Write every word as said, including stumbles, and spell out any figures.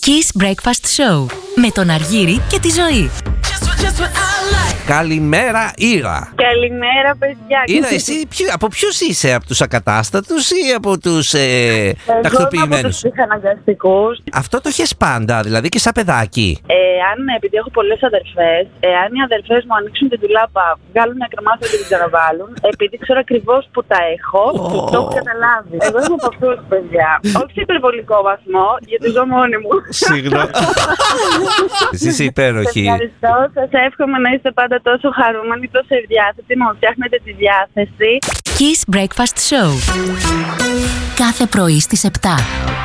Kiss Breakfast Show με τον Αργύρη και τη Ζωή. Καλημέρα, Ήρα. Καλημέρα, παιδιά. Ήρα, εσύ ποιο, από ποιους είσαι, από τους ακατάστατους ή από τους ε, τακτοποιημένους? Από τους ψυχαναγκαστικούς. Αυτό το έχεις πάντα, δηλαδή και σαν παιδάκι? Ε, αν, επειδή έχω πολλές αδερφές, εάν οι αδερφές μου ανοίξουν την τουλάπα, βγάλουν ένα κρεμάσιο και την ξαναβάλουν, επειδή ξέρω ακριβώς που τα έχω, oh. το έχω καταλάβει. Εγώ είμαι από αυτούς, παιδιά. Όχι σε υπερβολικό βαθμό, γιατί ζω μόνη μου. Συγγνώμη. Εσύ είσαι υπέροχη. Ευχαριστώ. Σας εύχομαι να είστε πάντα τόσο χαρούμενοι, τόσο ευδιάθετοι, να μου φτιάχνετε τη διάθεση. Kiss Breakfast Show. Κάθε πρωί στις επτά.